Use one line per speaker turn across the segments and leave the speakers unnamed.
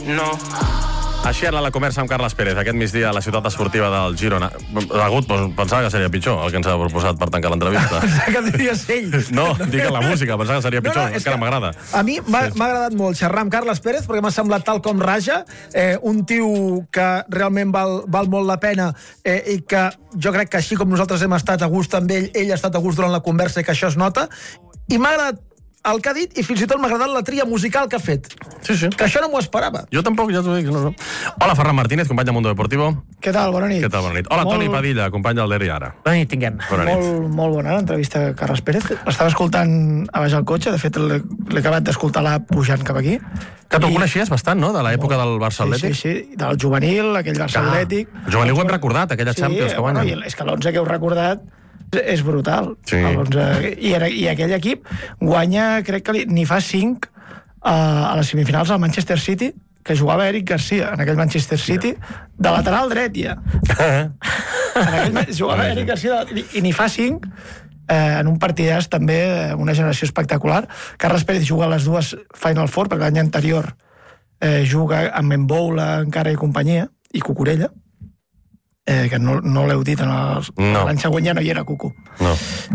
no.
Així ha anat la conversa amb Carles Pérez aquest migdia a la ciutat esportiva del Girona. Agut, pensava que seria pitjor el que ens ha proposat per tancar l'entrevista.
Pensava que diries ell.
No, dic la música, pensava que seria pitjor, encara m'agrada.
A mi m'ha agradat molt xerrar amb Carles Pérez perquè m'ha semblat tal com raja, un tio que realment val molt la pena i que jo crec que així com nosaltres hem estat a gust amb ell, ell ha estat a gust durant la conversa i que això es nota, i m'ha agradat el que ha dit i fins i tot m'ha agradat la tria musical que ha fet.
Sí.
Que això no m'ho esperava.
Jo tampoc, ja t'ho dic. No. Hola, Ferran Martínez, company de Mundo Deportivo.
Què tal? Bona nit.
Què tal? Bona nit. Hola, Toni Padilla, company del Derri Ara.
Bona nit, tinguem.
Bona nit.
Molt bona l'entrevista a Carles Pérez. L'estava escoltant a baix al cotxe, de fet l'he acabat d'escoltar pujant cap aquí.
Que tu coneixies bastant, no?, de l'època del Barça Atlètic.
Sí, del juvenil, aquell Barça Atlètic.
El juvenil ho hem recordat, aquella Champions que guanya.
És que l'11 que heu recordat és brutal.
Sí.
I aquell equip guanya, crec que ni fa 5 a les semifinals al Manchester City, que jugava Eric Garcia en aquell Manchester City, de lateral dret, ja. Jugava Eric Garcia i ni fa 5 en un partidàs també, una generació espectacular. Carles Pérez juga a les dues Final Four, perquè l'any anterior juga amb Mboula encara i companyia, i Cucurella, que no l'heu dit, l'any següent ja no hi era Cucu.
No.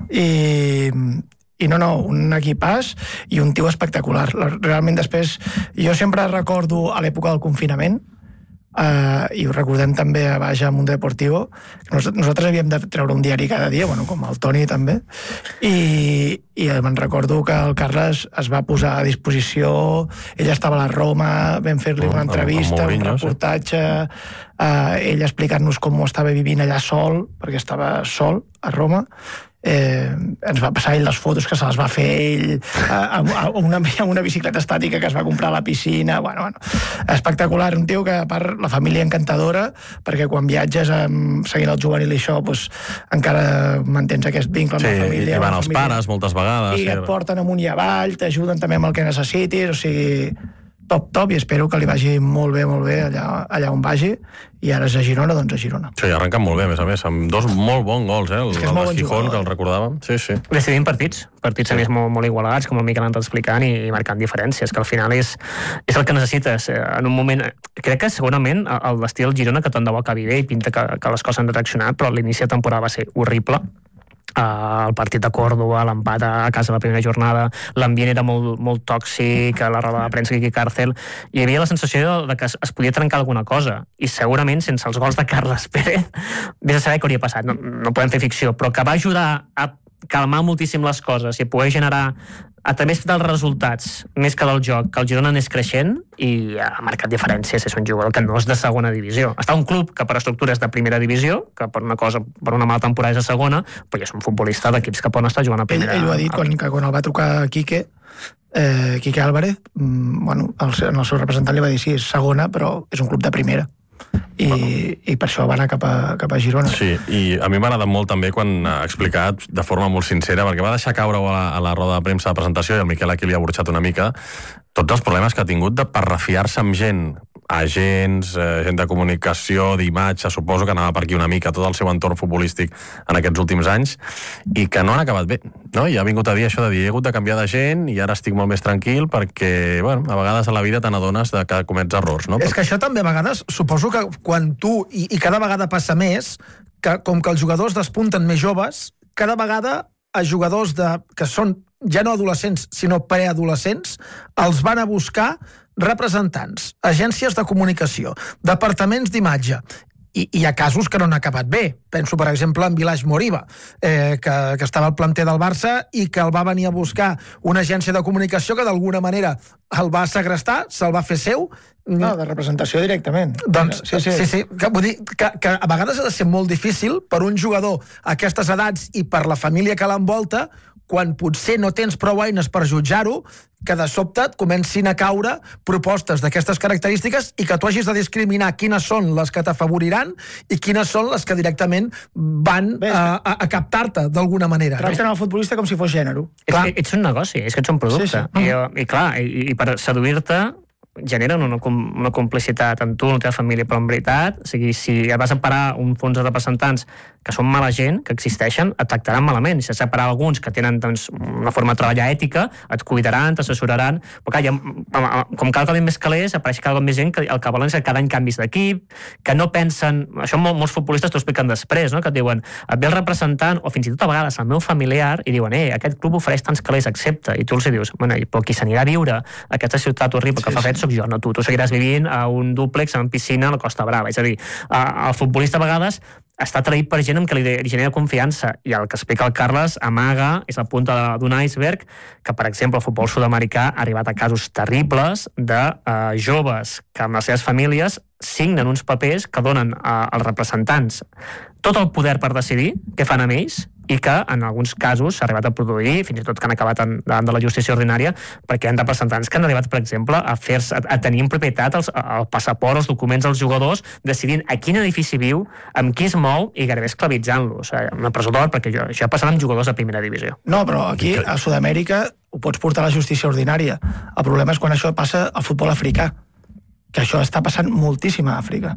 I no, un equipàs i un tio espectacular. Realment després, jo sempre recordo a l'època del confinament, i ho recordem també a baix a Mundo Deportivo, nosaltres havíem de treure un diari cada dia, com el Toni també, i me'n recordo que el Carles es va posar a disposició, ell estava a la Roma, vam fer-li una entrevista, un reportatge, ell explicant-nos com ho estava vivint allà sol, perquè estava sol a Roma. Ens va passar ell les fotos que se les va fer ell amb una bicicleta estàtica que es va comprar a la piscina. Espectacular, un tio que a part la família encantadora, perquè quan viatges seguint el juvenil i això encara mantens aquest vincle amb la família.
I van els pares moltes vegades.
I et porten amunt i avall, t'ajuden també amb el que necessitis, o sigui, top, i espero que li vagi molt bé allà on vagi, i ara és a Girona, doncs a Girona.
Sí, arrenquen molt bé, a més, amb 2 molt bons gols, el de Gijón, que el recordàvem. Sí.
Decidint partits a més molt igualats, com el Miquel ha anat explicant, i marcant diferències, que al final és el que necessites en un moment. Crec que segurament el destí del Girona, que tant de bo acabi bé i pinta que les coses han reaccionat, però l'inici de temporada va ser horrible. El partit de Córdoba, l'empat a casa la primera jornada, l'ambient era molt tòxic, la roda de premsa Quique Cárcel, i hi havia la sensació de que es podia trencar alguna cosa, i segurament sense els gols de Carles Pérez vés a saber què hauria passat. No podem fer ficció, però que va ajudar a calmar moltíssim les coses i a poder generar, a través dels resultats més que del joc, que el Girona anés creixent, i ha marcat diferències. És un jugador que no és de segona divisió. Està un club que per estructura és de primera divisió, que per una mala temporada és de segona, però és un futbolista d'equips que poden estar jugant a primera.
Ell ho ha dit quan el va trucar Quique Álvarez, en el seu representant li va dir sí, és segona, però és un club de primera. I per això va anar cap a Girona.
Sí, i a mi m'ha agradat molt també quan ha explicat de forma molt sincera, perquè va deixar caure a la roda de premsa de presentació, i el Miquel aquí li ha burxat una mica, tots els problemes que ha tingut per refiar-se amb gent, agents, gent de comunicació, d'imatge, suposo que anava per aquí una mica, tot el seu entorn futbolístic en aquests últims anys, i que no han acabat bé, no? I ha vingut a dir això de dir, he hagut de canviar de gent i ara estic molt més tranquil perquè, a vegades a la vida te n'adones que comets errors, no?
És que això també a vegades, suposo que quan tu, i cada vegada passa més, que com que els jugadors despunten més joves, cada vegada els jugadors que són ja no adolescents, sinó preadolescents, els van a buscar representants, agències de comunicació, departaments d'imatge, i hi ha casos que no han acabat bé. Penso, per exemple, en Vilaj Moriba, que estava al planter del Barça i que el va venir a buscar una agència de comunicació que d'alguna manera el va segrestar, se'l va fer seu.
No, de representació directament.
Doncs, sí. Vull dir que a vegades ha de ser molt difícil per un jugador a aquestes edats i per la família que l'envolta, quan potser no tens prou eines per jutjar-ho, que de sobte et comencin a caure propostes d'aquestes característiques i que tu hagis de discriminar quines són les que t'afavoriran i quines són les que directament van a captar-te d'alguna manera.
Tracten el futbolista com si fos gènere.
Ets un negoci, és que ets un producte.
Sí.
I clar, i per seduir-te generen una complicitat amb tu, amb la teva família, però en veritat, o sigui, si vas a parar un fons de representants que són mala gent, que existeixen, et tractaran malament. Si has de parar alguns que tenen doncs, una forma de treballar ètica, et cuidaran, t'assessoraran, però clar, com cada cop més calés, apareix cada cop més gent que el que volen és que cada any canvis d'equip, que no pensen... Això molts futbolistes t'ho expliquen després, no? Que et diuen, et ve el representant, o fins i tot a vegades el meu familiar, i diuen, aquest club ofereix tants calés, accepta, i tu els dius, bueno, però qui s'anirà a viure a aquesta ciutat horrible que fa fred soc jo, no tu. Tu seguiràs vivint a un dúplex en piscina a la Costa Brava. És a dir, el futbolista a vegades està traït per gent amb què li genera confiança, i el que explica el Carles amaga és la punta d'un iceberg que, per exemple, el futbol sud-americà ha arribat a casos terribles de joves que amb les seves famílies signen uns papers que donen als representants tot el poder per decidir què fan amb ells, i que en alguns casos s'ha arribat a produir, fins i tot que han acabat davant de la justícia ordinària, perquè hi ha representants que han arribat, per exemple, a tenir en propietat el passaport, els documents dels jugadors, decidint a quin edifici viu, amb qui es mou, i gairebé esclavitzant-los. Una presó d'or, perquè això ha passat amb jugadors de primera divisió.
No, però aquí, a Sud-amèrica, ho pots portar a la justícia ordinària. El problema és quan això passa al futbol africà, que això està passant moltíssim a Àfrica.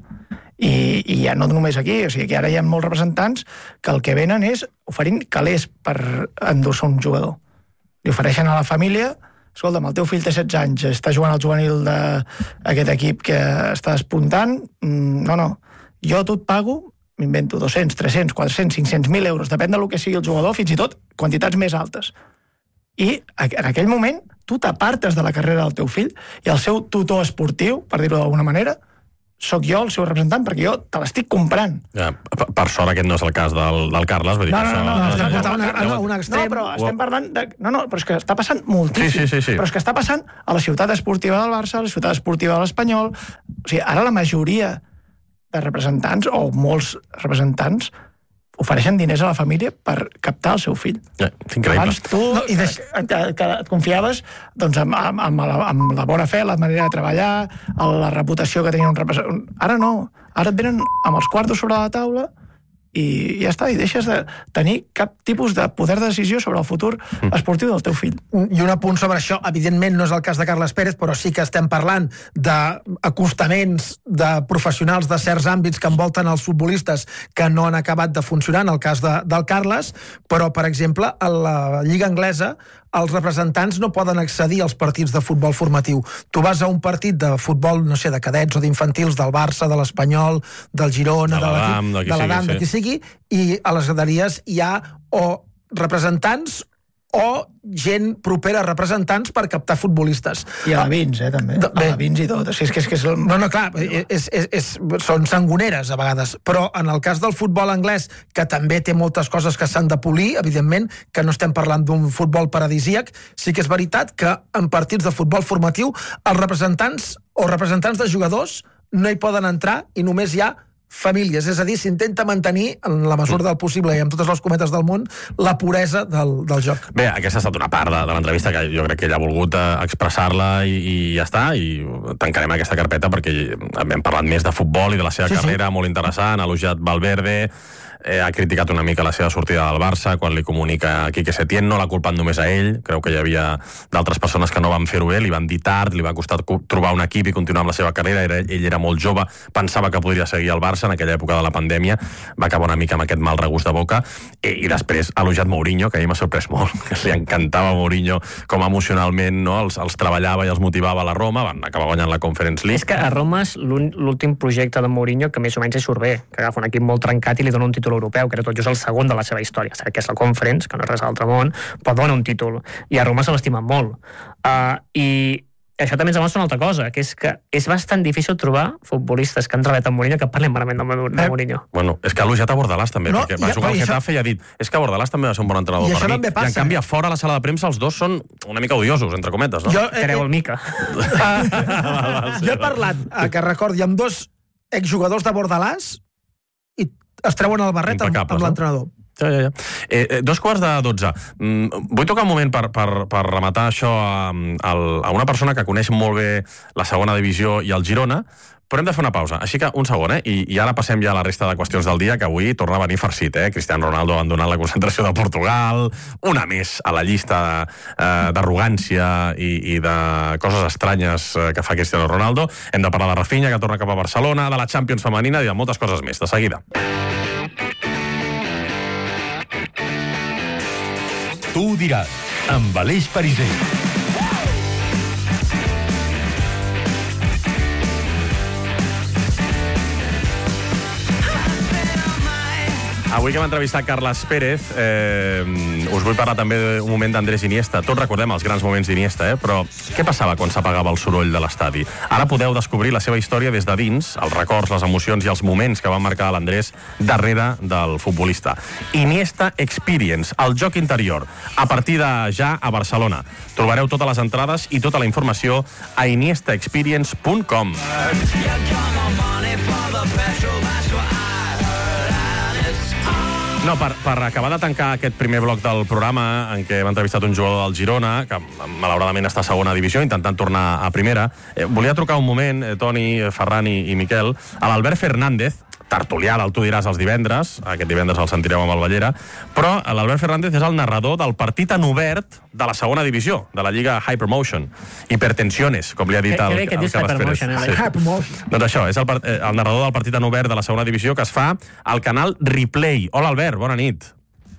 I ja no només aquí, o sigui que ara hi ha molts representants que el que venen és oferint calés per endur-se un jugador. Li ofereixen a la família, escolta'm, el teu fill té 16 anys, està jugant al juvenil d'aquest equip que està despuntant, no, jo tot pago, m'invento 200, 300, 400, 500, 1.000 euros, depèn del que sigui el jugador, fins i tot quantitats més altes. I en aquell moment tu t'apartes de la carrera del teu fill i el seu tutor esportiu, per dir-ho d'alguna manera, soc jo el seu representant, perquè jo te l'estic comprant.
Ja, per sort aquest no és el cas del Carles, vull dir que això...
No, però estem parlant de... No, però és que està passant moltíssim.
Sí.
Però és que està passant a la ciutat esportiva del Barça, a la ciutat esportiva de l'Espanyol. O sigui, ara la majoria de representants, o molts representants, ofereixen diners a la família per captar el seu fill.
Increïble.
Abans tu que et confiaves doncs, amb la bona fe, la manera de treballar, la reputació que tenia un representant. Ara no. Ara et venen amb els quartos sobre la taula i ja està, i deixes de tenir cap tipus de poder de decisió sobre el futur esportiu del teu fill.
I un apunt sobre això, evidentment no és el cas de Carles Pérez, però sí que estem parlant d'acostaments de professionals de certs àmbits que envolten els futbolistes que no han acabat de funcionar, en el cas del Carles, però, per exemple, a la Lliga Anglesa els representants no poden accedir als partits de futbol formatiu. Tu vas a un partit de futbol, no sé, de cadets o d'infantils del Barça, de l'Espanyol, del Girona, de l'Adam, de qui sigui, i a les graderies hi ha o representants o gent propera a representants per captar futbolistes.
I alevins, també. Alevins i tot. O sigui, és el...
No, clar, són sangoneres a vegades, però en el cas del futbol anglès, que també té moltes coses que s'han de polir, evidentment, que no estem parlant d'un futbol paradisíac, sí que és veritat que en partits de futbol formatiu els representants o representants de jugadors no hi poden entrar i només hi ha famílies, és a dir, s'intenta mantenir en la mesura del possible i amb totes les cometes del món la puresa del joc.
Bé, aquesta ha estat una part de l'entrevista que jo crec que ell ha volgut expressar-la i ja està, i tancarem aquesta carpeta perquè hem parlat més de futbol i de la seva carrera, molt interessant, ha elogiat Valverde, ha criticat una mica la seva sortida del Barça quan li comunica a Quique Setién, no l'ha culpat només a ell, creu que hi havia d'altres persones que no van fer-ho bé, li van dir tard, li va costar trobar un equip i continuar amb la seva carrera, ell era molt jove, pensava que podria seguir al Barça en aquella època de la pandèmia, va acabar una mica amb aquest mal regust de boca, i després ha elogiat Mourinho, que a mi m'ha sorprès molt, que li encantava Mourinho, com emocionalment no, els treballava i els motivava a la Roma, van acabar guanyant la Conference League.
És que a Roma és l'últim projecte de Mourinho que més o menys hi surt bé, que agafa un equip molt trencat i li dona un títol europeu, que era tot just el segon de la seva història, que és la Conference, que no és res altre món, però dona un títol. I a Roma se l'estima molt. I això també ens demostra una altra cosa, que és bastant difícil trobar futbolistes que han treballat amb Mourinho que parlen malament de Mourinho.
Bueno, és que ha elogiat a Bordalàs també, perquè va jugar al Getafe i ha dit és que Bordalàs també va ser un bon entrenador per mi. I en canvi, a fora a la sala de premsa els dos són una mica odiosos, entre cometes, no?
Creu el Mica.
Jo he parlat, que recordi, amb dos exjugadors de Bordalàs i es treuen el barret amb l'entrenador.
2:45. Vull tocar un moment per rematar això a una persona que coneix molt bé la segona divisió i el Girona, però hem de fer una pausa. Així que, un segon, i ara passem ja a la resta de qüestions del dia, que avui torna a venir farcit, Cristiano Ronaldo abandonant la concentració de Portugal, una més a la llista d'arrogància i de coses estranyes que fa Cristiano Ronaldo. Hem de parlar de Rafinha, que torna cap a Barcelona, de la Champions femenina i de moltes coses més. De seguida.
Tu ho diràs, amb Aleix Pariser.
Avui que hem entrevistat Carles Pérez, us vull parlar també d'un moment d'Andrés Iniesta. Tots recordem els grans moments d'Iniesta, però què passava quan s'apagava el soroll de l'estadi? Ara podeu descobrir la seva història des de dins, els records, les emocions i els moments que van marcar l'Andrés darrere del futbolista. Iniesta Experience, el joc interior, a partir de ja a Barcelona. Trobareu totes les entrades i tota la informació a iniestaexperience.com. No, per acabar de tancar aquest primer bloc del programa en què hem entrevistat un jugador del Girona, que malauradament està a segona divisió, intentant tornar a primera, volia trucar un moment, Toni, Ferran i Miquel, a l'Albert Fernández, tertulià del Tu diràs els divendres, aquest divendres el sentireu amb el Ballera, però l'Albert Fernández és el narrador del partit en obert de la segona divisió, de la Lliga Hypermotion. Hipertensiones, com li ha dit el Carles Pérez. Doncs això, és el narrador del partit en obert de la segona divisió que es fa al canal Replay. Hola, Albert, bona nit.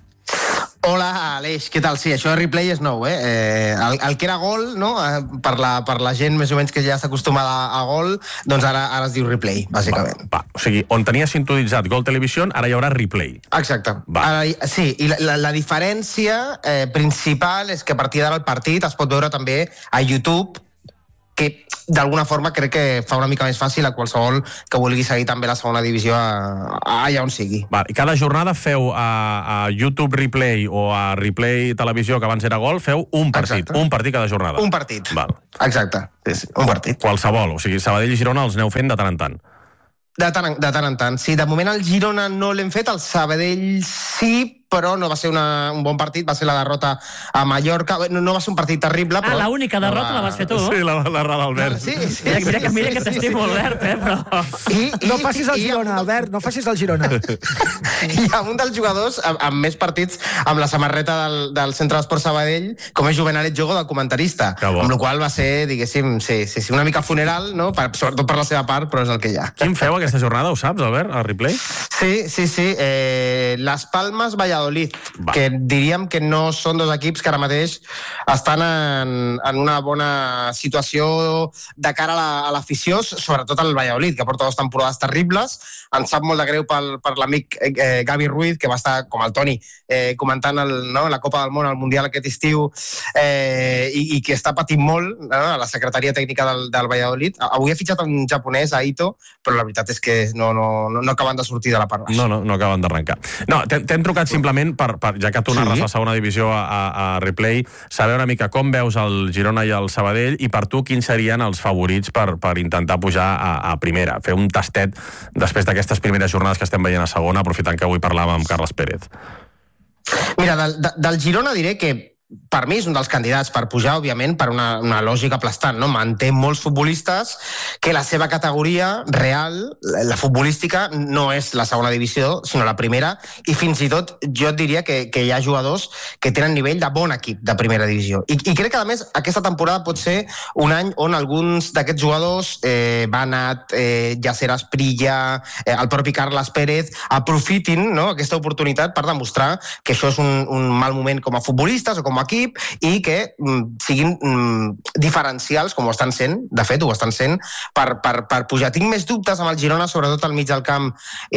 Hola, Aleix, què tal? Sí, això de Replay és nou, El que era Gol, no? Per la gent més o menys que ja està acostumada a Gol, doncs ara es diu Replay, bàsicament.
Va. O sigui, on tenia sintonitzat Gol Televisió, ara hi haurà Replay.
Exacte. Sí, i la diferència principal és que a partir d'ara el partit es pot veure també a YouTube, que d'alguna forma crec que fa una mica més fàcil a qualsevol que vulgui seguir també la segona divisió allà on sigui.
I cada jornada feu a YouTube Replay o a Replay Televisió, que abans era Gol, feu un partit. Exacte. Un partit cada jornada.
Un partit. Exacte. Sí, un partit.
Qualsevol. O sigui, Sabadell i Girona els aneu fent de tant en tant.
De tant en tant. Sí, de moment el Girona no l'hem fet, el Sabadell sí, però no va ser un bon partit, va ser la derrota a Mallorca. No va ser un partit terrible, però...
l'única derrota la vas fer tu?
Sí, la derrota d'Albert.
Sí.
Mira que t'estimo, Albert, però...
No facis el Girona, Albert, no facis el Girona.
I amb un dels jugadors amb més partits amb la samarreta del Centre d'Esport Sabadell, com és Juvenalet Jogo, del comentarista. Amb la qual va ser, diguéssim, una mica funeral, no? Sobretot per la seva part, però és el que hi ha.
Quin feu aquesta jornada, ho saps, Albert, al Replay?
Sí. Las Palmas, Valladolid, que diríem que no són dos equips que ara mateix estan en una bona situació de cara a l'afició, sobretot el Valladolid, que porta 2 temporades terribles. Em sap molt de greu per l'amic Gavi Ruiz, que va estar, com el Toni, comentant la Copa del Món, el Mundial aquest estiu, i que està patint molt a la secretaria tècnica del Valladolid. Avui ha fitxat un japonès, a Ito, però la veritat és que no acaben de sortir de la part baixa.
No acaben d'arrencar. No, t'hem trucat simplement ja que tu narres la segona divisió a Replay, saber una mica com veus el Girona i el Sabadell i per tu quins serien els favorits per intentar pujar a primera. Fer un tastet després d'aquestes primeres jornades que estem veient a segona, aprofitant que avui parlàvem amb Carles Pérez.
Mira, del Girona diré que per mi és un dels candidats per pujar, òbviament, per una lògica aplastant, no? Manté molts futbolistes que la seva categoria real, la futbolística, no és la segona divisió, sinó la primera, i fins i tot jo et diria que hi ha jugadors que tenen nivell de bon equip de primera divisió. I crec que, a més, aquesta temporada pot ser un any on alguns d'aquests jugadors, Banat, Yasser Asprilla, el propi Carles Pérez, aprofitin, no?, aquesta oportunitat per demostrar que això és un mal moment com a futbolistes o com a equip i que siguin diferencials, com ho estan sent, de fet ho estan sent, per pujar. Tinc més dubtes amb el Girona, sobretot al mig del camp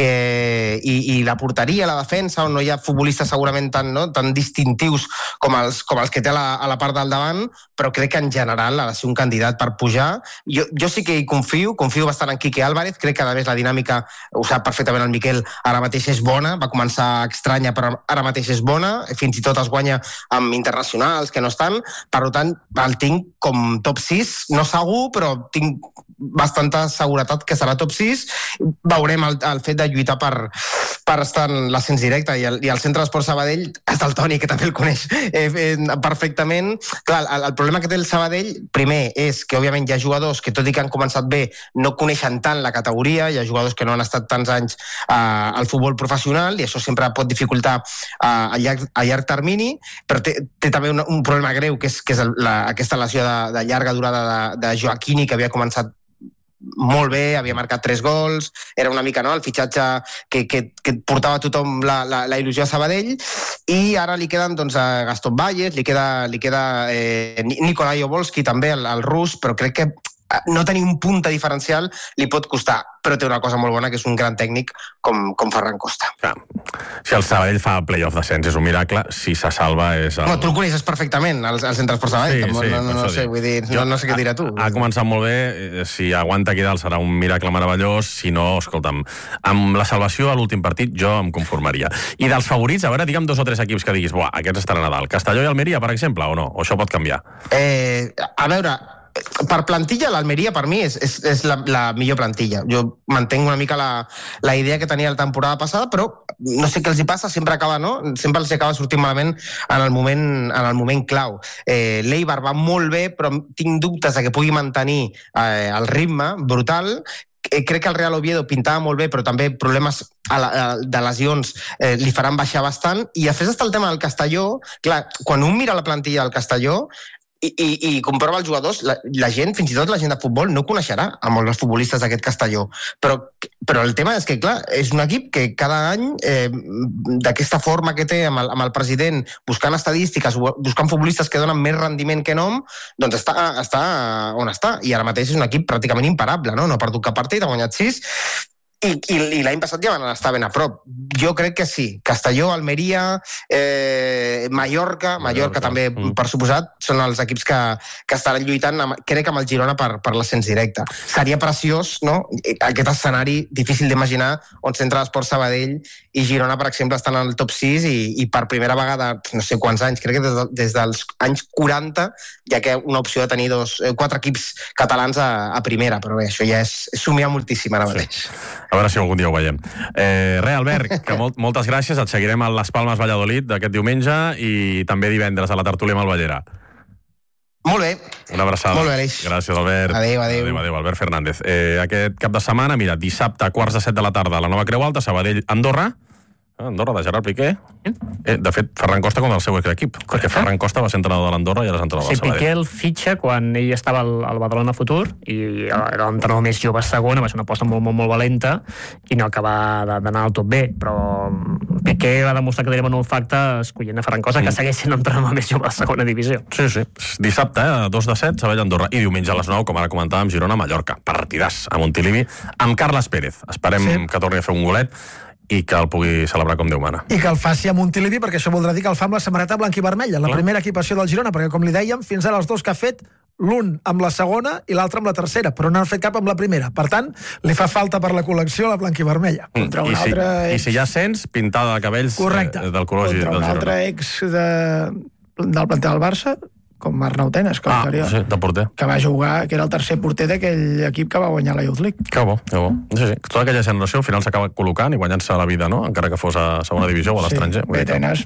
i la porteria, la defensa, on no hi ha futbolistes segurament tan distintius com els que té a la part del davant, però crec que en general ha de ser un candidat per pujar. Jo sí que hi confio bastant en Quique Álvarez, crec que a més la dinàmica, ho sap perfectament el Miquel, ara mateix és bona, va començar estranya però ara mateix és bona, fins i tot es guanya amb intervencions internacionals que no estan, per tant, el tinc com top 6, no segur, però tinc bastanta seguretat que serà top 6. Veurem el fet de lluitar per estar en l'ascens directe, i el centre d'esport Sabadell està el Toni, que també el coneix perfectament. Clar, el problema que té el Sabadell, primer, és que òbviament hi ha jugadors que, tot i que han començat bé, no coneixen tant la categoria, hi ha jugadors que no han estat tants anys al futbol professional, i això sempre pot dificultar a llarg termini, però té també un problema greu, que és aquesta lesió de llarga durada de Joaquini, que havia començat molt bé, havia marcat 3 gols, era una mica el fitxatge que portava tothom la il·lusió a Sabadell, i ara li queden a Gastón Valles, li queda Nikolai Obolski també, el rus, però crec que no tenir un punt diferencial li pot costar, però té una cosa molt bona, que és un gran tècnic com Ferran Costa.
Clar. Si el Sabadell fa el play-off d'ascens és un miracle, si se salva és el...
No, tu el coneixes perfectament, el centre d'esport Sabadell. No sé, vull dir, no sé què dirà tu.
Ha començat molt bé, si aguanta aquí dalt serà un miracle meravellós, si no, escolta'm, amb la salvació a l'últim partit jo em conformaria. I dels favorits, a veure, digue'm 2 o 3 equips que diguis, aquests estaran a dalt. Castelló i Almeria, per exemple, o no? O això pot canviar?
A veure, per plantilla, l'Almeria per mi és la millor plantilla. Jo mantenc una mica la idea que tenia la temporada passada, però no sé què els hi passa, sempre els acaba sortint malament en el moment clau. L'Eibar va molt bé, però tinc dubtes de que pugui mantenir el ritme brutal. Crec que el Real Oviedo pintava molt bé, però també problemes de lesions li faran baixar bastant. I després està el tema del Castelló. Clar, quan un mira la plantilla del Castelló i comprova els jugadors, la gent, fins i tot la gent de futbol, no coneixerà a molts dels futbolistes d'aquest Castelló. Però el tema és que, clar, és un equip que cada any, d'aquesta forma que té amb el president, buscant estadístiques, buscant futbolistes que donen més rendiment que nom, doncs està on està. I ara mateix és un equip pràcticament imparable, no? No ha perdut cap partit, ha guanyat 6, i l'any passat ja van estar ben a prop. Jo crec que sí. Castelló, Almeria, Mallorca també, per suposat, són els equips que estaran lluitant, crec, amb el Girona per l'ascens directe. Seria preciós, no?, aquest escenari difícil d'imaginar, on Centre d'Esport Sabadell i Girona, per exemple, estan al top 6 i per primera vegada, no sé quants anys, crec que des dels anys 40, ja que una opció de tenir 4 equips catalans a primera, però bé, això ja és somiar moltíssim ara mateix.
A veure si algun dia ho veiem. Albert, que moltes gràcies. Et seguirem a Les Palmes Valladolid d'aquest diumenge i també divendres a la tertúlia amb el Ballera.
Molt bé.
Una abraçada.
Molt bé, Aleix.
Gràcies, Albert.
Adéu.
Adéu, Albert Fernández. Aquest cap de setmana, mira, dissabte, 7:15 de la tarda, a la Nova Creu Alta, Sabadell-Andorra. Andorra, de Gerard Piqué. De fet, Ferran Costa contra el seu equip, perquè Ferran Costa va ser entrenador de l'Andorra i ara és entrenador del Sabadell.
Piqué el fitxa quan ell estava al Badalona Futur i era l'entrenador més jove a segona, va ser una aposta molt, molt, molt valenta i no acabar d'anar al top B, però Piqué va demostrar que tenia un olfacte escollint a Ferran Costa, que segueix sent l'entrenador més jove a segona divisió.
Sí. Dissabte, 2:07, Sabadell-Andorra, i diumenge a les 9, com ara comentàvem, Girona-Mallorca. Partidàs a Montilivi amb Carles Pérez. Esperem que torni a fer un golet i que el pugui celebrar com Déu mana.
I que el faci a Montilivi, perquè això voldrà dir que el fa amb la samarreta blanca i vermella, la primera equipació del Girona, perquè, com li dèiem, fins ara els dos que ha fet, l'un amb la segona i l'altre amb la tercera, però no han fet cap amb la primera. Per tant, li fa falta per la col·lecció la blanca i vermella.
I si hi ha ascens, pintada de cabells del color del Girona.
Contra un altre ex del planter del Barça, com Arnau Tenes,
de porter,
que va jugar, que era el tercer porter d'aquell equip que va guanyar la Youth League.
Que bo. Sí. Tota aquella generació al final s'acaba col·locant i guanyant-se la vida, no? Encara que fos a segona divisió o a l'estranger.
Bé, Tenes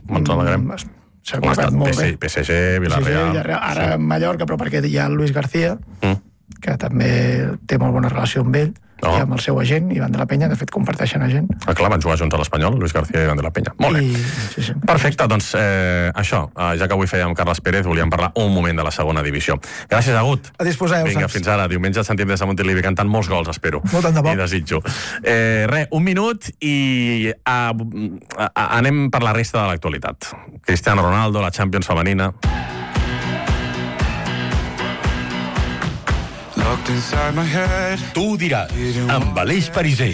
s'ha col·locat molt bé.
PSG, Villarreal...
Ara Mallorca, però perquè hi ha Luis García, que també té molt bona relació amb ell, i amb el seu agent, Ivan de la Penya, de fet comparteixen agent.
Clar, van jugar junts a l'Espanyol, Luis García i Ivan de la Penya. Molt bé.
Sí.
Perfecte, doncs això, ja que avui fèiem Carles Pérez, volíem parlar un moment de la segona divisió. Gràcies, Agut.
A disposar,
Vinga, fins ara. Diumenge sentim des de Montilivi cantant molts gols, espero.
Molt tant de bo.
I desitjo. Un minut i anem per la resta de l'actualitat. Cristiano Ronaldo, la Champions femenina...
Tu ho diràs, amb Aleix Pariser.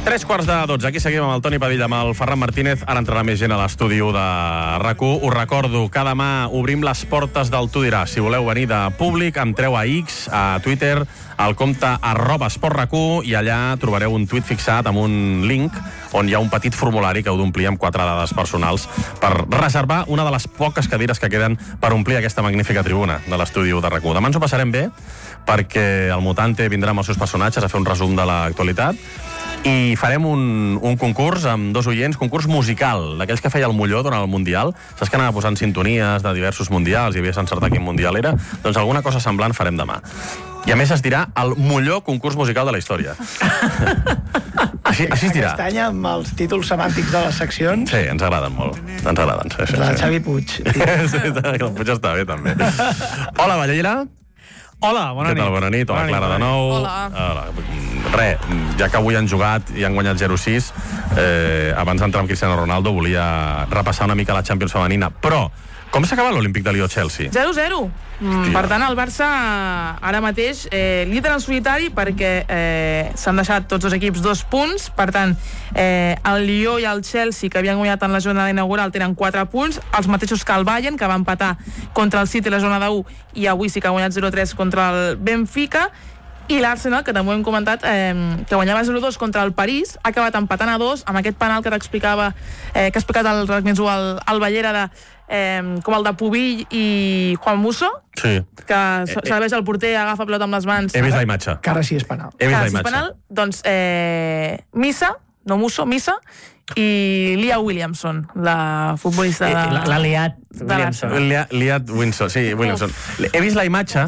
3:45. Aquí seguim amb el Toni Padilla, amb el Ferran Martínez. Ara entrarà més gent a l'estudi de RAC1. Us recordo que demà obrim les portes del Tu diràs. Si voleu venir de públic, entreu a X, a Twitter, al compte @sportrac1, i allà trobareu un tuit fixat amb un link on hi ha un petit formulari que heu d'omplir amb 4 dades personals per reservar una de les poques cadires que queden per omplir aquesta magnífica tribuna de l'estudi de RAC1. Demà ens ho passarem bé, perquè el Mutante vindrà amb els seus personatges a fer un resum de l'actualitat i farem un concurs amb 2 oients, concurs musical, d'aquells que feia el Molló durant el Mundial. Saps que anava posant sintonies de diversos mundials i havies d'encertar quin mundial era? Doncs alguna cosa semblant farem demà. I a més es dirà el millor concurs musical de la història. Així es dirà.
Aquest any amb els títols semàntics de les seccions.
Sí, ens agraden molt. Ens agraden, sí.
La Xavi Puig.
Sí, el Puig està bé, també. Hola, Ballera.
Hola, bona nit.
Què tal? Bona nit. Hola, Clara, de nou.
Hola.
Res, ja que avui han jugat i han guanyat 0-6, abans d'entrar amb Cristiano Ronaldo volia repassar una mica la Champions femenina. Però, com s'ha acabat l'Olímpic de Lió-Chelsea?
0-0. Per tant, el Barça ara mateix líder en solitari, perquè s'han deixat tots 2 equips 2 punts. Per tant, el Lió i el Chelsea, que havien guanyat en la jornada inaugural, tenen 4 punts, els mateixos que el Bayern, que va empatar contra el City la jornada 1 i avui sí que ha guanyat 0-3 contra el Benfica, i l'Arsenal, que també ho hem comentat, que guanyava 0-2 contra el París, ha acabat empatant a 2 amb aquest penal que t'explicava, que ha explicat el RAC1 al Ballera, com el de Pubill i Juan Musso,
Sí.
que serveix el porter, agafa pelota amb les mans.
He vist la imatge.
Que ara sí és penal.
He vist la
Si és
imatge.
penal, doncs Missa, no Musso, Missa, i Lia Williamson, la futbolista de...
L'ha liat
Williamson.
Liat Wilson, sí, Williamson. He vist la imatge,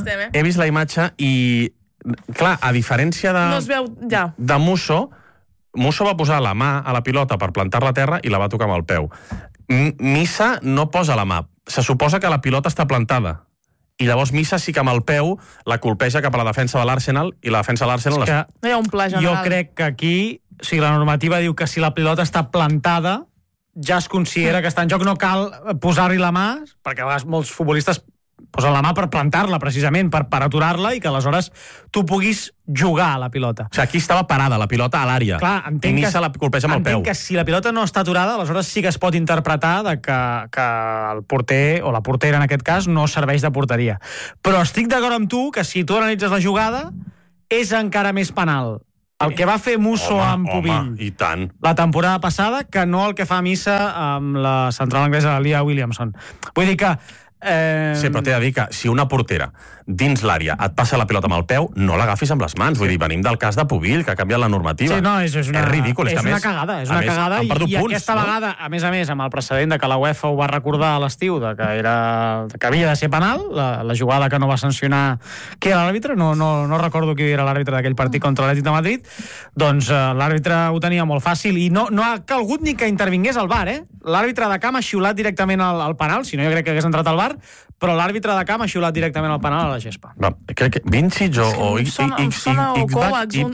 i, clar, a diferència
No es veu, ja.
de Musso va posar la mà a la pilota per plantar-la a terra i la va tocar amb el peu. Missa no posa la mà. Se suposa que la pilota està plantada. I llavors Missa sí que amb el peu la colpeja cap a la defensa de l'Arsenal, i la defensa de l'Arsenal...
És que
No hi ha un pla general.
jo crec que aquí, o sigui, la normativa diu que si la pilota està plantada ja es considera que està en joc, no cal posar-hi la mà, perquè a vegades molts futbolistes posen la mà per plantar-la, precisament, per aturar-la, i que aleshores tu puguis jugar a la pilota.
O sigui, aquí estava parada la pilota a l'àrea.
Clar,
I Missa la colpeja amb el peu.
entenc que si la pilota no està aturada, aleshores sí que es pot interpretar de que el porter, o la portera en aquest cas, no serveix de porteria. Però estic d'acord amb tu que si tu analitzes la jugada, és encara més penal el que va fer Musso amb Pubill
Home, i tant.
la temporada passada que no el que fa Missa amb la central anglesa, la Lia Williamson. Vull dir que
Sí, però t'he de dir que si una portera dins l'àrea et passa la pilota amb el peu, no l'agafis amb les mans. Vull dir, venim del cas de Pubill, que ha canviat la normativa.
Sí, no, és
ridícul.
És una cagada, és una cagada.
Han perdut
I
punts,
aquesta
no?
vegada, a més, amb el precedent de que la UEFA ho va recordar a l'estiu, que havia de ser penal, la jugada que no va sancionar qui era l'àrbitre, no recordo qui era l'àrbitre d'aquell partit contra l'Atlètic de Madrid, doncs l'àrbitre ho tenia molt fàcil i no ha calgut ni que intervingués el VAR, L'àrbitre de camp ha xiulat directament al penal, si no jo crec que hagués entrat al VAR, però l'àrbitre de camp ha xiulat directament al penal a la gespa.
Va, crec que Vincic o
Sona o Kovacs, un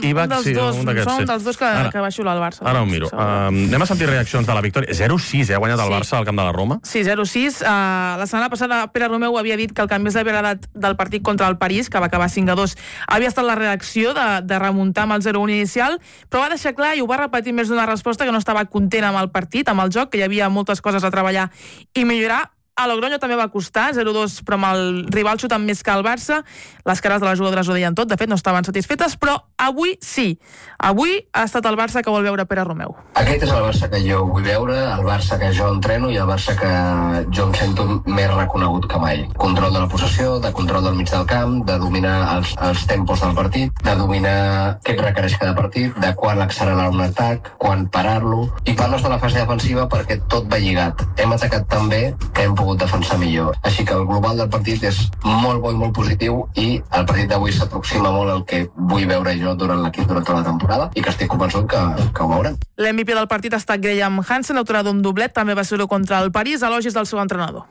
dels dos que va xiular el Barça.
Ara ho miro. Anem a sentir reaccions de la victòria. 0-6, ha guanyat el Barça al camp de la Roma.
Sí, 0-6. La setmana passada Pere Romeu havia dit que el canvi més agradat del partit contra el París, que va acabar 5-2, havia estat la reacció de remuntar amb el 0-1 inicial, però va deixar clar i ho va repetir més d'una resposta que no estava content amb el partit, amb el joc, que hi havia moltes coses a treballar i millorar. A Logroño també va costar, 0-2, però amb el rival xutant més que el Barça. Les cares de les jugadores ho deien tot, de fet no estaven satisfetes, però avui sí. Avui ha estat el Barça que vol veure Pere Romeu.
Aquest és el Barça que jo vull veure, el Barça que jo entreno i el Barça que jo em sento més reconegut que mai. Control de la possessió, de control del mig del camp, de dominar els tempos del partit, de dominar què et requereix cada partit, de quan accelerar un atac, quan parar-lo. I parles de la fase defensiva perquè tot va lligat. Hem atacat tan bé que hem pogut defensar millor. Així que el global del partit és molt bo i molt positiu i el partit d'avui s'aproxima molt al que vull veure jo durant l'equip durant tota la temporada i que estic convençut que ho veurem.
L'MVP del partit ha estat Graham Hansen, autor d'un doblet, també va ser-ho contra el París, elogis del seu entrenador.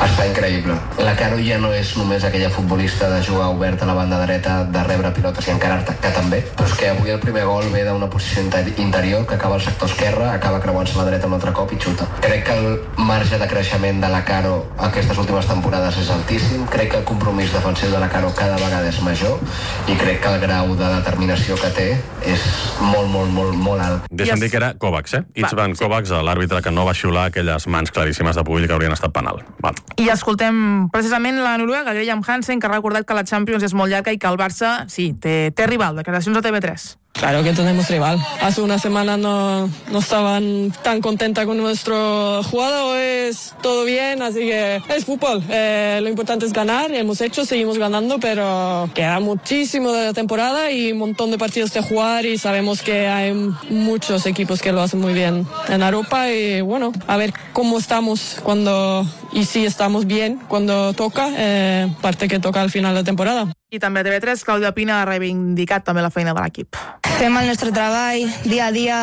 Està increïble. La Caro ja no és només aquella futbolista de jugar obert a la banda dreta, de rebre pilotes i encarar-te, que també, però és que avui el primer gol ve d'una posició interior que acaba al sector esquerre, acaba creuant-se la dreta un altre cop i xuta. Crec que el marge de creixement de la Caro aquestes últimes temporades és altíssim, crec que el compromís defensiu de la Caro cada vegada és major i crec que el grau de determinació que té és molt alt.
Deixa'm dir que era Kovacs, Itzvan Kovacs, l'àrbitre que no va xiular aquelles mans claríssimes de Puig que haurien estat penal.
I escoltem precisament la noruega, Graham Hansen, que ha recordat que la Champions és molt llarga i que el Barça, sí, té rival, declaracions a TV3.
Claro que tenemos rival. Hace una semana no estaban tan contenta con nuestro jugadores, todo bien, así que es fútbol. Lo importante es ganar, seguimos ganando, pero queda muchísimo de la temporada y un montón de partidos que jugar y sabemos que hay muchos equipos que lo hacen muy bien en Europa y bueno, a ver cómo estamos y si estamos bien cuando toca, parte que toca al final de temporada.
I també a TV3, Clàudia Pina ha reivindicat també la feina de l'equip.
Fem el nostre treball dia a dia,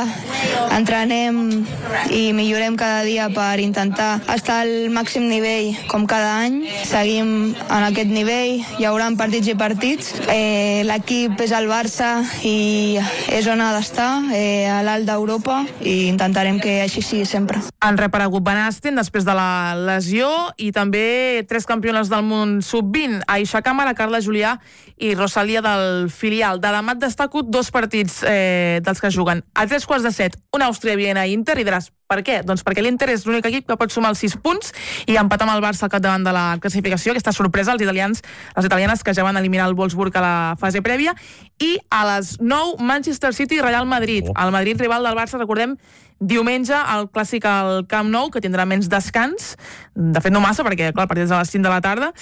entrenem i millorem cada dia per intentar estar al màxim nivell com cada any. Seguim en aquest nivell, hi haurà partits i partits. L'equip és el Barça i és on ha d'estar, a l'alt d'Europa, i intentarem que així sigui sempre.
Han reaparegut Van Asten després de la lesió i també 3 campiones del món sub-20, Aisha Càmara, Carla Julià i Rosalia del filial. De demà destaco 2 partits dels que juguen. A 3:15, un Àustria-Viena i Inter, i diràs, per què? Doncs perquè l'Inter és l'únic equip que pot sumar els 6 punts i empatar amb el Barça al capdavant de la classificació. Aquesta sorpresa, les italianes que ja van eliminar el Wolfsburg a la fase prèvia. I a les 9, Manchester City i Real Madrid. El Madrid, rival del Barça, recordem, diumenge, el clàssic al Camp Nou, que tindrà menys descans. De fet, no massa, perquè clar, el partit és a les 5 de la tarda.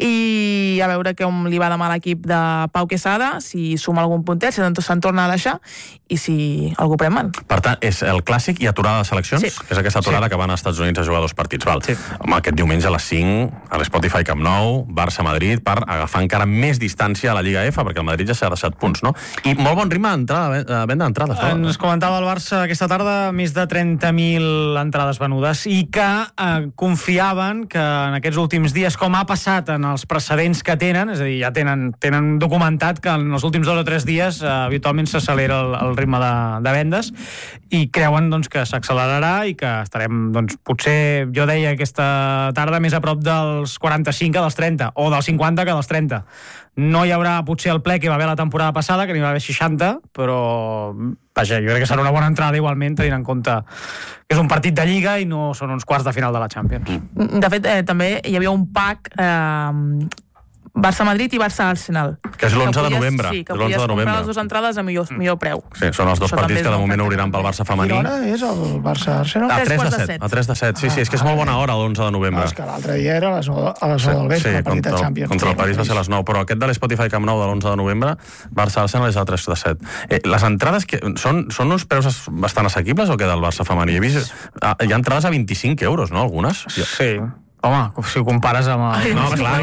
I a veure com li va demà l'equip de Pau Quesada, si suma algun puntet, si se'n torna a deixar, i si algú pren man.
Per tant, és el clàssic i aturada de seleccions? Sí. És aquesta aturada que van als Estats Units a jugar 2 partits. Val. Sí. Home, aquest diumenge a les 5, a l'Spotify Camp Nou, Barça-Madrid, per agafar encara més distància a la Lliga F, perquè el Madrid ja s'ha deixat punts, no? I molt bon ritme de venda d'entrades.
Ens comentava el Barça aquesta tarda més de 30.000 entrades venudes i que confiaven que en aquests últims dies, com ha passat en els precedents que tenen, és a dir, ja tenen documentat que en els últims 2 o 3 dies habitualment s'accelera el ritme de vendes i creuen doncs, que s'accelerarà i que estarem, doncs, potser, jo deia aquesta tarda, més a prop dels 45 que dels 30, o dels 50 que dels 30. No hi haurà potser el ple que va haver la temporada passada, que n'hi va haver 60, però vaja, jo crec que serà una bona entrada igualment, tenint en compte que és un partit de Lliga i no són uns quarts de final de la Champions.
De fet, també hi havia un pack Barça-Madrid i Barça-Arsenal.
Que és l'11 de novembre.
Sí, que podies comprar les 2 entrades a millor preu.
Sí, són els 2 partits que de moment obriran pel Barça femení.
Quina hora és el Barça-Arsenal?
A 3:07. A 3:07, sí, és que és molt bona hora l'11 de novembre.
És que l'altre dia era a les 9 del vespre, el partit de Champions.
Contra el París va ser a les 9, però aquest de l'Spotify Camp Nou de l'11 de novembre, Barça-Arsenal és a 3:07. Les entrades són uns preus bastant assequibles o què del Barça femení? He vist, hi ha entrades a 25 euros, no, algunes?
Sí. Home, si ho compares amb el...
No, clar,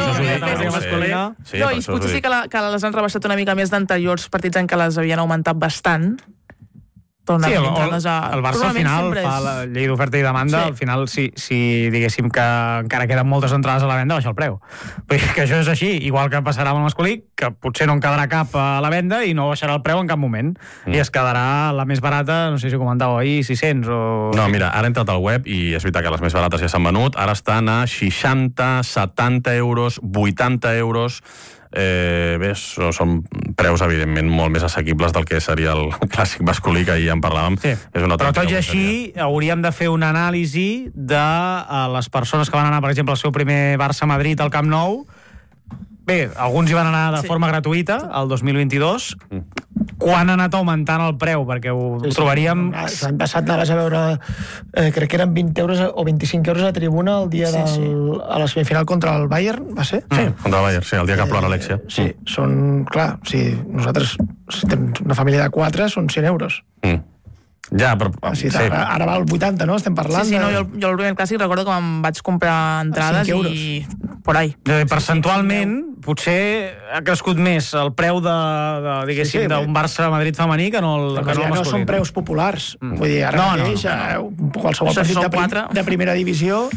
no, i potser sí que les han rebaixat una mica més d'anteriors partits en què les havien augmentat bastant.
Sí, el Barça al final fa la llei d'oferta i demanda, al final si diguéssim que encara queden moltes entrades a la venda, baixa el preu. Que això és així, igual que passarà amb el masculí, que potser no en quedarà cap a la venda i no baixarà el preu en cap moment. I es quedarà la més barata, no sé si ho comentàveu ahir, 600 o...
No, mira, ara he entrat al web i és veritat que les més barates ja s'han venut, ara estan a 60, 70 euros, 80 euros... Bé, són preus evidentment molt més assequibles del que seria el clàssic masculí que ahir en parlàvem.
Sí. Però tot i així hauríem de fer una anàlisi de les persones que van anar, per exemple, al seu primer Barça-Madrid al Camp Nou. Bé, alguns hi van anar de forma gratuïta el 2022. Quan ha anat augmentant el preu? Perquè ho trobaríem...
L'any passat anaves a veure, crec que eren 20 euros o 25 euros a tribuna el dia a la semifinal contra el Bayern, va ser?
Sí, contra el Bayern, sí, el dia que plora Alexia.
Sí, són, clar, nosaltres, si tens una família de 4, són 100 euros.
Ja, però...
Sí, ara val 80, no? Estem parlant...
Sí, no, jo el primer clàssic recordo que em vaig comprar entrades i... por ahí.
Percentualment, potser ha crescut més el preu diguéssim, d'un Barça-Madrid femení que no el masculí.
No són preus populars. Vull dir, ara mateix, qualsevol partit de primera divisió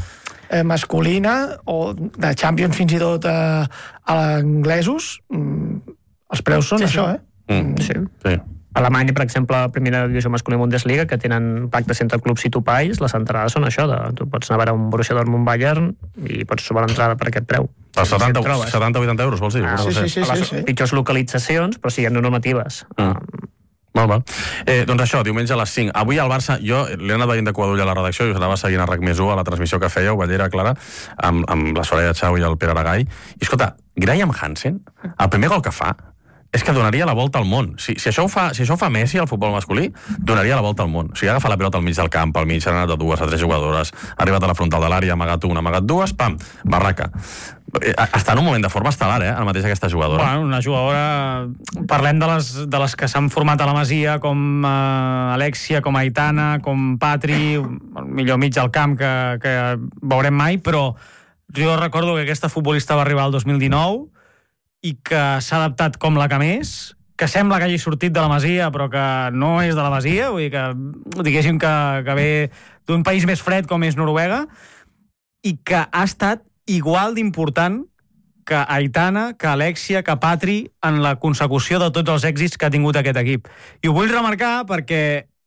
masculina o de Champions fins i tot a anglesos, els preus són això,
Sí. Alemanya, per exemple, primera divisió masculina Bundesliga, que tenen pactes entre clubs i topalls, les entrades són això, tu pots anar a veure un Borussia Dortmund Bayern i pots trobar l'entrada per aquest preu.
Per 70-80 euros, vols dir?
Sí.
Les pitjors localitzacions, però siguin normatives.
Molt bé. Doncs això, diumenge a les 5. Avui al Barça, jo l'he anat veient de coadull a la redacció, i us anava seguint a RAC+1 a la transmissió que fèieu, Ballera, Clara, amb la Soraya Chau i el Pere Aragall. I escolta, Graham Hansen, el primer gol que fa, és que donaria la volta al món. Si això ho fa Messi al futbol masculí, donaria la volta al món. O sigui, agafa la pilota al mig del camp, al mig, han anat de 2 a 3 jugadores, ha arribat a la frontal de l'àrea, ha amagat una, ha amagat dues, pam, barraca. Està en un moment de forma estel·lar, ara mateix aquesta jugadora.
Bueno, una jugadora... Parlem de les que s'han format a la Masia, com Alexia, com Aitana, com Patri, el millor mig del camp que veurem mai, però jo recordo que aquesta futbolista va arribar al 2019 i que s'ha adaptat com la que més, que sembla que hagi sortit de la Masia, però que no és de la Masia, vull dir que diguéssim que ve d'un país més fred com és Noruega, i que ha estat igual d'important que Aitana, que Alexia, que Patri en la consecució de tots els èxits que ha tingut aquest equip. I ho vull remarcar perquè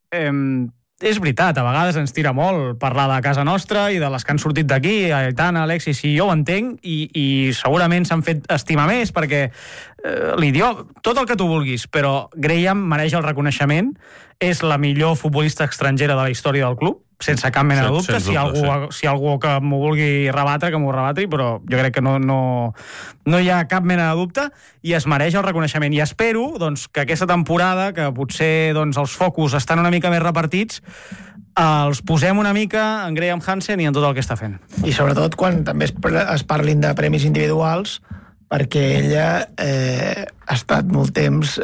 és veritat, a vegades ens tira molt parlar de casa nostra i de les que han sortit d'aquí, Aitana, Alexia, sí, jo ho entenc, i segurament s'han fet estimar més perquè l'idioma, tot el que tu vulguis, però Graham mereix el reconeixement, és la millor futbolista estrangera de la història del club, sense cap mena de dubte. Si algú que m'ho vulgui rebatre, que m'ho rebatri, però jo crec que no hi ha cap mena de dubte i es mereix el reconeixement. I espero doncs, que aquesta temporada, que potser doncs, els focus estan una mica més repartits, els posem una mica en Graham Hansen i en tot el que està fent.
I sobretot quan també es parlin de premis individuals, perquè ella ha estat molt temps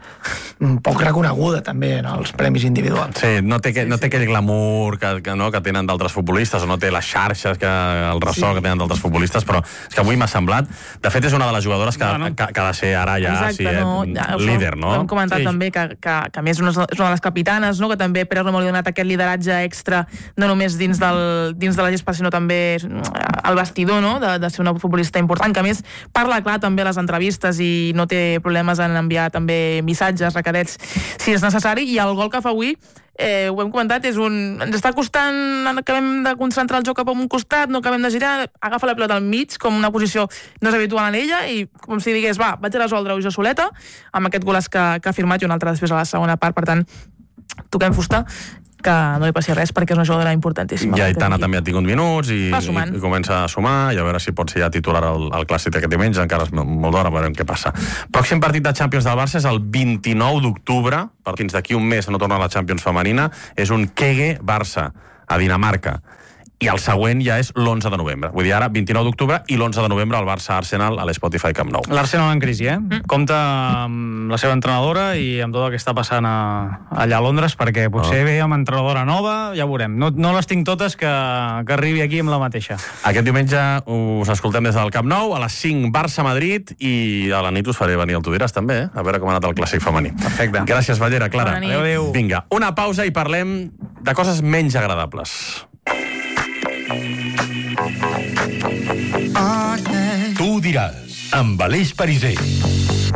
poc reconeguda també en els premis individuals.
Sí, no té aquell glamour que tenen d'altres futbolistes, o no té les xarxes, el ressò que tenen d'altres futbolistes, però és que avui m'ha semblat... De fet, és una de les jugadores que ha de ser ara ja líder, no?
Hem comentat també que a més és una de les capitanes, que també Pere Romeu li ha donat aquest lideratge extra, no només dins de la gespa, sinó també al vestidor, de ser una futbolista important, que a més parla clar també a les entrevistes i no té problemes en enviar també missatges, recadets, si és necessari, i el gol que fa avui, ho hem comentat, ens està costant, acabem de concentrar el joc cap a un costat, no acabem de girar, agafa la pilota al mig, com una posició no és habitual en ella, i com si digués, vaig a resoldre-ho jo soleta, amb aquest golaç que ha firmat, i un altre després a la segona part, per tant, toquem fusta, que no li passi res perquè és una jugadora importantíssima.
I Aitana també ha tingut minuts i comença a sumar, i a veure si pot ser ja titular al Clàssic d'aquest diumenge, encara és molt d'hora, veurem què passa. Pròxim partit de Champions del Barça és el 29 d'octubre, fins d'aquí un mes no torna a la Champions femenina, és un Kege-Barça a Dinamarca. I el següent ja és l'11 de novembre. Vull dir, ara, 29 d'octubre i l'11 de novembre el Barça-Arsenal a l'Spotify Camp Nou.
L'Arsenal en crisi, Compta amb la seva entrenadora i amb tot el que està passant allà a Londres, perquè potser ve amb entrenadora nova, ja veurem. No les tinc totes que arribi aquí amb la mateixa.
Aquest diumenge us escoltem des del Camp Nou, a les 5 Barça-Madrid, i a la nit us faré venir el Tu diràs també, a veure com ha anat el Clàssic femení.
Perfecte.
Gràcies, Ballera, Clara.
Adéu.
Vinga, una pausa i parlem de coses menys agradables.
Tu diràs, amb Aleix Pariser.